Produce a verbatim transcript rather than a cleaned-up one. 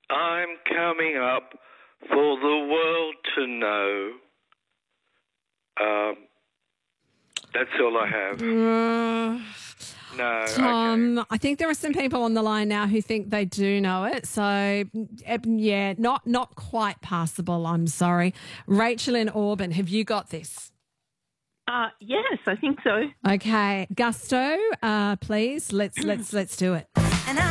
I'm coming up for the world to know. Um, that's all I have. Uh, No, Tom, okay. I think there are some people on the line now who think they do know it. So, eh, yeah, not not quite passable. I'm sorry. Rachel in Auburn, have you got this? Uh, yes, I think so. Okay, Gusto, uh, please let's let's let's do it.